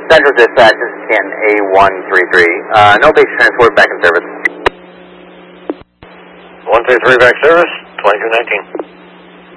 Central Dispatch, this is Canton A133. No base transport, back in service. 133 back service, 2219.